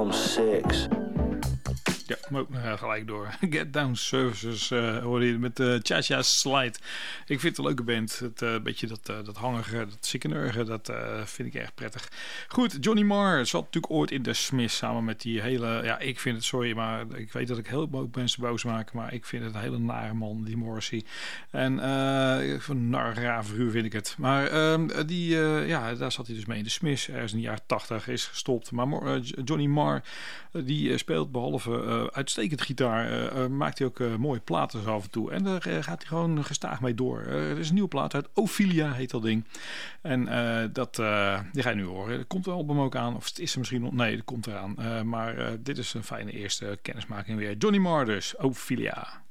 Down 6. Ja, maar ook gelijk door. Get Down Services hoorde je met Cha-Cha Slide. Ik vind het een leuke band. Het beetje dat hangige, dat sikkeneurige, dat vind ik erg prettig. Goed, Johnny Marr zat natuurlijk ooit in de Smiths samen met die hele... Ja, ik vind het, sorry, maar ik weet dat ik heel veel mensen boos maak, maar ik vind het een hele nare man, die Morrissey. En van een raar figuur vind ik het. Maar daar zat hij dus mee in de Smiths. Ergens in de jaren 80 is gestopt. Maar Johnny Marr, die speelt behalve uitstekend gitaar, maakt hij ook mooie platen zo af en toe. En daar gaat hij gewoon gestaag mee door. Er is een nieuwe plaat uit, Ophelia heet dat ding. En die ga je nu horen. Er komt een album ook aan, of het is er misschien nog... Nee, dat komt eraan. Maar dit is een fijne eerste kennismaking weer. Johnny Marr dus, Ophelia.